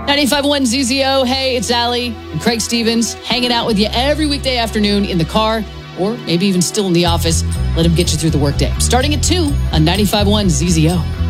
95.1 ZZO. Hey, it's Allie and Craig Stevens hanging out with you every weekday afternoon in the car or maybe even still in the office. Let him get you through the workday. Starting at 2 on 95.1 ZZO.